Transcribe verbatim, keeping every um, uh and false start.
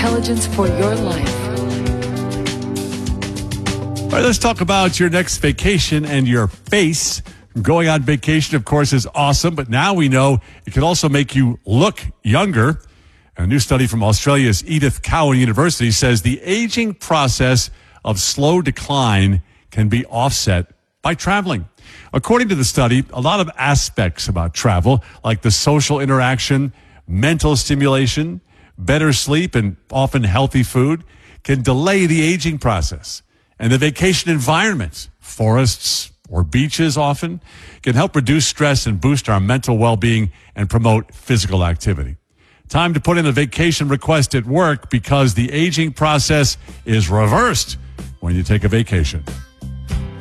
intelligence for your life. All right, let's talk about your next vacation and your face. Going on vacation, of course, is awesome, but now we know it can also make you look younger. A new study from Australia's Edith Cowan University says the aging process of slow decline can be offset by traveling. According to the study, a lot of aspects about travel, like the social interaction, mental stimulation, better sleep, and often healthy food, can delay the aging process. And the vacation environment, forests or beaches often, can help reduce stress and boost our mental well-being and promote physical activity. Time to put in a vacation request at work because the aging process is reversed when you take a vacation.